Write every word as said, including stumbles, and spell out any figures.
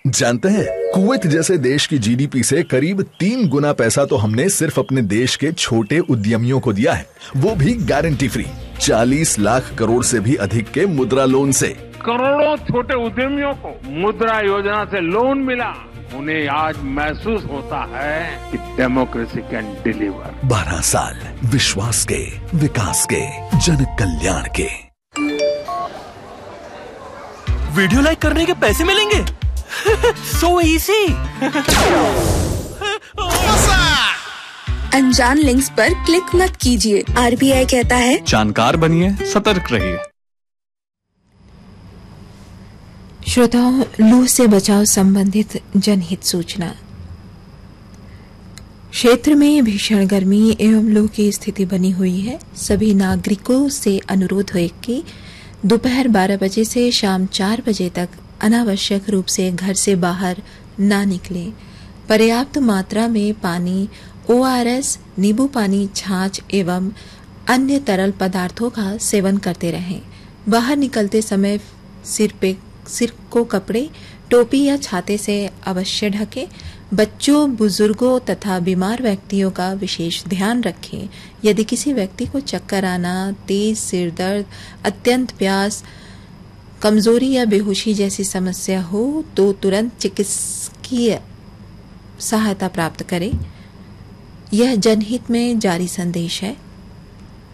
जानते हैं, कुवैत जैसे देश की जीडीपी से करीब तीन गुना पैसा तो हमने सिर्फ अपने देश के छोटे उद्यमियों को दिया है, वो भी गारंटी फ्री। चालीस लाख करोड़ से भी अधिक के मुद्रा लोन से। करोड़ों छोटे उद्यमियों को मुद्रा योजना से लोन मिला। उन्हें आज महसूस होता है कि डेमोक्रेसी कैन डिलीवर। बारह साल विश्वास के, विकास के, जन कल्याण के। वीडियो लाइक करने के पैसे मिलेंगे। So easy. अनजान लिंक्स पर क्लिक मत कीजिए। आरबीआई कहता है जानकार बनिए, सतर्क रहिए। श्रोताओं, लू से बचाव संबंधित जनहित सूचना। क्षेत्र में भीषण गर्मी एवं लू की स्थिति बनी हुई है। सभी नागरिकों से अनुरोध है कि दोपहर बारह बजे से शाम चार बजे तक अनावश्यक रूप से घर से बाहर ना निकलें। पर्याप्त मात्रा में पानी, ओआरएस, नींबू पानी, छाछ एवं अन्य तरल पदार्थों का सेवन करते रहें। बाहर निकलते समय सिर पे सिर को कपड़े, टोपी या छाते से अवश्य ढकें। बच्चों, बुजुर्गों तथा बीमार व्यक्तियों का विशेष ध्यान रखें। यदि किसी व्यक्ति को चक्कर आना, तेज सिर दर्द, अत्यंत प्यास, कमजोरी या बेहोशी जैसी समस्या हो तो तुरंत चिकित्सकीय सहायता प्राप्त करें। यह जनहित में जारी संदेश है।